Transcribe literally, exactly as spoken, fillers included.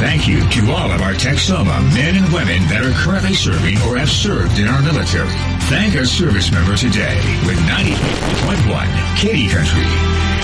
Thank you to all of our Texoma men and women that are currently serving or have served in our military. Thank a service member today with ninety-eight point one Katy Country.